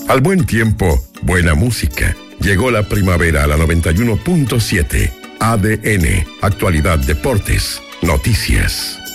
Al buen tiempo, buena música. Llegó la primavera a la 91.7. ADN, actualidad, deportes, noticias.